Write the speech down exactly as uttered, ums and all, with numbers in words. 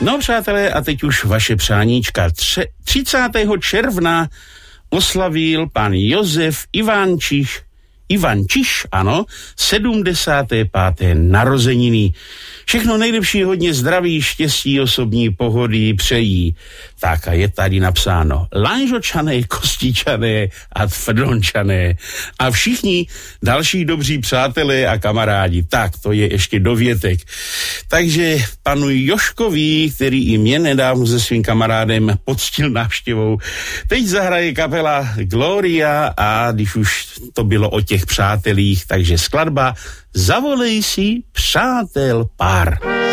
No, přátelé, a teď už vaše přáníčka. Tře- třicátého června oslavil pan Josef Ivančiš, Ivančiš, ano, sedmdesáté páté narozeniny. Všechno nejlepší, hodně zdraví, štěstí, osobní pohody přejí. Tak a je tady napsáno Lanžočané, Kostičané a Tvrdončané a všichni další dobří přátelé a kamarádi. Tak, to je ještě dovětek. Takže panu Joškovi, který i mě nedávno se svým kamarádem poctil návštěvou, teď zahraje kapela Gloria a když už to bylo o těch přátelích, takže skladba Zavolej si přátel pár.